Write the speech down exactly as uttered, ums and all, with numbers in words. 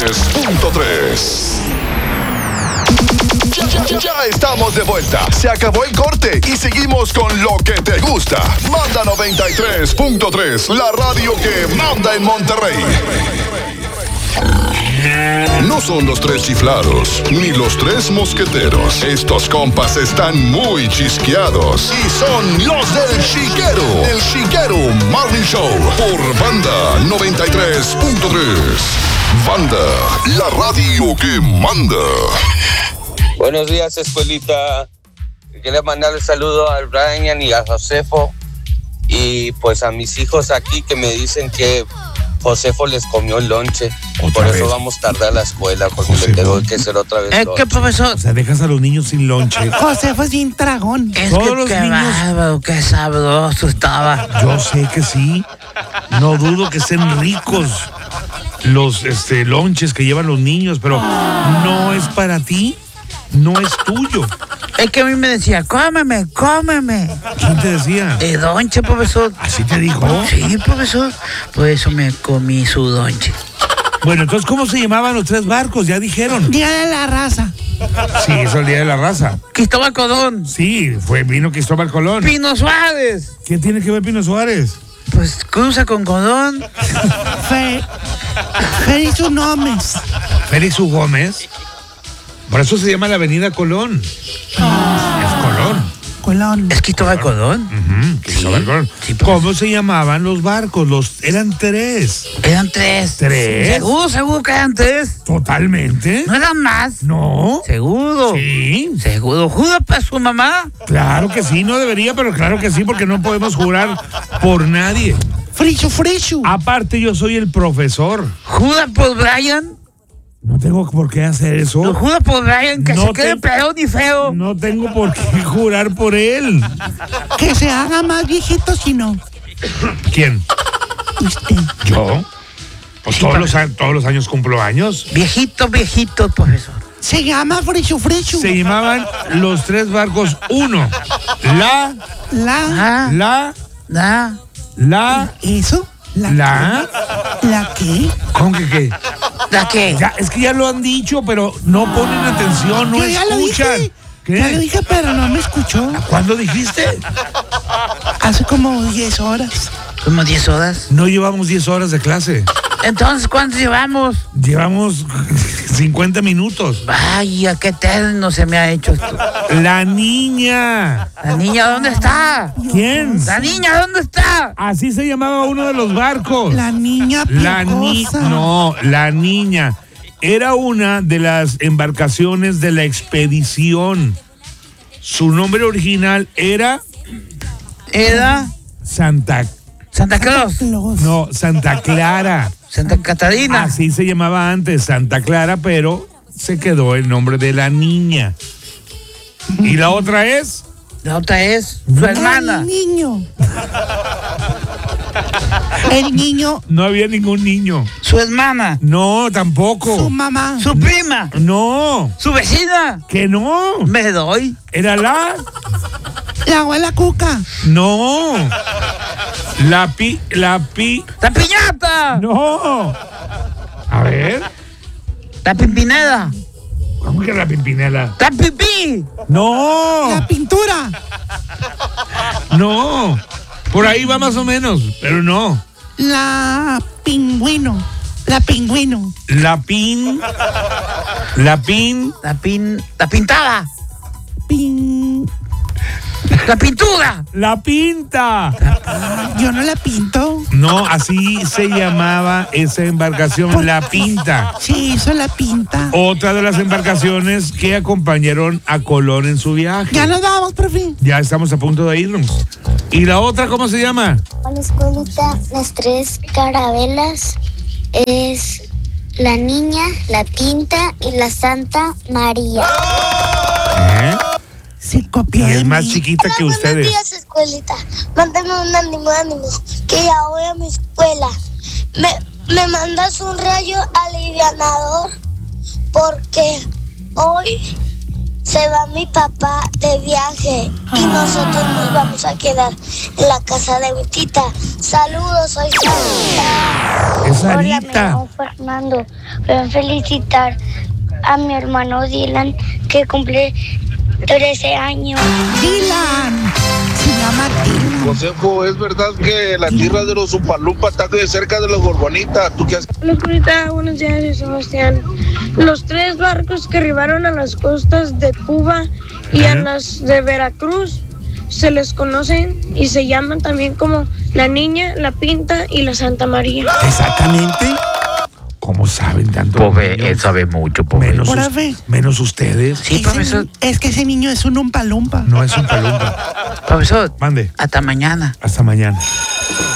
tres punto tres. Ya, ya, ya, ya estamos de vuelta. Se acabó el corte y seguimos con lo que te gusta. Manda noventa y tres punto tres, la radio que manda en Monterrey. No son los tres chiflados, ni los tres mosqueteros. Estos compas están muy chisqueados y son los del Chiquero. El Chiquero Morning Show por Banda noventa y tres punto tres. Banda, la radio que manda. Buenos días, escuelita. Quería mandarle saludo al Brian y a Josefo. Y pues a mis hijos aquí que me dicen que Josefo les comió el lonche. Por eso vez? vamos tarde a la escuela, porque Josefo. le tengo que hacer otra vez. Es que, profesor. O sea, dejas a los niños sin lonche. Josefo es bien tragón. Es Todos que los qué niños... bárbaro, qué sabroso estaba. Yo sé que sí. No dudo que estén ricos los este, lonches que llevan los niños, pero no es para ti. No es tuyo. Es que a mí me decía, cómeme, cómeme. ¿Quién te decía? El donche, profesor. ¿Así te dijo? Sí, profesor. Por eso me comí su donche. Bueno, entonces, ¿cómo se llamaban los tres barcos? Ya dijeron. Día de la raza. Sí, eso es el Día de la Raza. Cristóbal Colón. Sí, fue, vino Cristóbal Colón. Pino Suárez. ¿Qué tiene que ver Pino Suárez? Pues cruza con Colón. Fe... Félix U. Gómez. Félix U. Gómez. Por eso se llama la Avenida Colón. Ah. Es Colón. Colón. ¿Es Cristóbal Colón? Uh-huh, Cristóbal sí. Colón. Sí, pues. ¿Cómo se llamaban los barcos? Los, eran tres. Eran tres. ¿Tres? ¿Seguro, seguro que eran tres? Totalmente. ¿No eran más? No. ¿Seguro? Sí. ¿Seguro? ¿Jura para su mamá? Claro que sí, no debería, pero claro que sí, porque no podemos jurar por nadie. Friso, friso. Aparte, yo soy el profesor. ¿Jura por Brian? No tengo por qué hacer eso. ¿Lo jura por Brian que no se quede te... peor ni feo? No tengo por qué jurar por él. Que se haga más viejito si no. ¿Quién? Usted. ¿Yo? Pues sí, todos, los, todos los años cumplo años. Viejito, viejito, profesor. Se llama Friso, friso. Se llamaban los tres barcos. Uno. La. La. La. La. La. ¿Eso? La. La. ¿La qué? ¿Cómo que qué? ¿La qué? Ya, es que ya lo han dicho, pero no ponen atención, no Yo ya escuchan. Lo dije. ¿Qué? Ya lo dije, pero no me escuchó. ¿Cuándo dijiste? Hace como diez horas. ¿Como diez horas? No llevamos diez horas de clase. Entonces, ¿cuántos llevamos? Llevamos cincuenta minutos. Vaya, qué eterno se me ha hecho esto. La niña. ¿La niña dónde está? ¿Quién? ¿La niña dónde está? Así se llamaba uno de los barcos. La niña La ni No, la niña. Era una de las embarcaciones de la expedición. Su nombre original era... Era... Santa... Santa Claus. No, Santa Clara. Santa Catarina. Así se llamaba antes, Santa Clara, pero se quedó el nombre de la niña. ¿Y la otra es? La otra es su hermana. El niño. El niño. No había ningún niño. Su hermana. No, tampoco. Su mamá. Su prima. No. Su vecina. Que no. Me doy. Era la... La abuela Cuca. No. La pi... La pi... ¡La piñata! No. A ver. La pimpinela. ¿Cómo que la pimpinela? ¡La pipí! No. La pintura. No. Por ahí va más o menos, pero no. La pingüino. La pingüino. La pin... La pin... La pin... La pintada. Pin... La pintura. La pinta. Yo no la pinto. No, así se llamaba esa embarcación, la pinta. Sí, eso la pinta. Otra de las embarcaciones que acompañaron a Colón en su viaje. Ya nos vamos, profe. Ya estamos a punto de irnos. ¿Y la otra cómo se llama? Hola, escuelita. Las tres carabelas es la niña, la pinta y la Santa María. ¿Eh? Se copió. Y es de más mí. chiquita que Hola, ustedes. Buenos días, escuelita. Mándame un ánimo, ánimo, que ya voy a mi escuela. Me, me mandas un rayo alivianador porque hoy se va mi papá de viaje y nosotros nos vamos a quedar en la casa de mi tita. Saludos, soy Sarita. Es Hola, me Sarita. llamo Fernando. Voy a felicitar a mi hermano Dylan, que cumple trece años. Dylan. Se llama Dylan. Josefo, ¿es verdad que la tierra de los Upalupa está cerca de los Gorgonitas? ¿Tú qué haces? Hola, Curita. Buenos días, soy Sebastián. Los tres barcos que arribaron a las costas de Cuba y a las de Veracruz se les conocen y se llaman también como la Niña, la Pinta y la Santa María. Exactamente. ¿Cómo saben tanto? Pobre, niños? él sabe mucho, pobre. Menos, us- Profe. menos ustedes. Sí, Ese profesor. ni- es que ese niño es un umpalumpa. No es un palumpa. Profesor, Mande. hasta mañana. Hasta mañana.